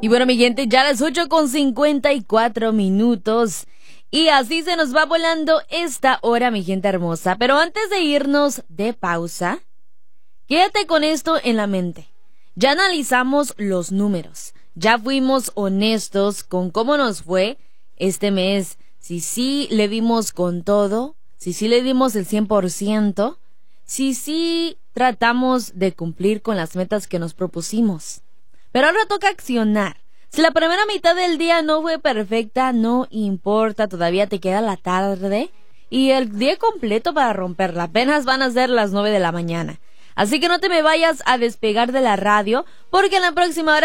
Y bueno, mi gente, ya a las 8:54. Y así se nos va volando esta hora, mi gente hermosa. Pero antes de irnos de pausa, quédate con esto en la mente. Ya analizamos los números. Ya fuimos honestos con cómo nos fue este mes. Si sí le dimos con todo, si sí le dimos el 100%, si sí tratamos de cumplir con las metas que nos propusimos. Pero ahora toca accionar. Si la primera mitad del día no fue perfecta, no importa, todavía te queda la tarde y el día completo para romperla. Apenas van a ser las 9 de la mañana. Así que no te me vayas a despegar de la radio, porque en la próxima hora